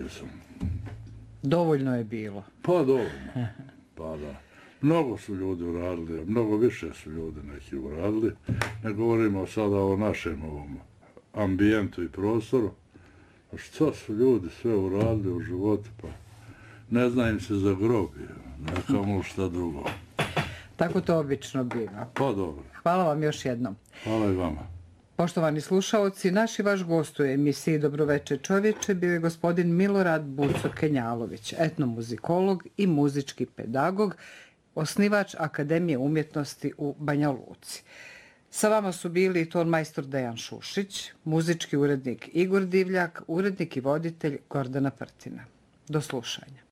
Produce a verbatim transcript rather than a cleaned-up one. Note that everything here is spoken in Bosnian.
sam. Dovoljno je bilo. Pa dovoljno. Pa da. Mnogo su ljudi uradili, mnogo više su ljudi neki uradili. Ne govorimo sada o našem ovom ambijentu i prostoru. A što su ljudi sve uradili u životu, pa ne zna im se za grobi, nekamo šta drugo. Tako to obično biva. Pa dobro. Hvala vam još jednom. Hvala i vama. Poštovani slušaoci, naš i vaš gost u emisiji Dobroveče čovječe bio je gospodin Milorad Buco-Kenjalović, etnomuzikolog i muzički pedagog, osnivač Akademije umjetnosti u Banja Luci. Sa vama su bili tonmajstor Dejan Šušić, muzički urednik Igor Divljak, urednik i voditelj Gordana Prtina. Do slušanja.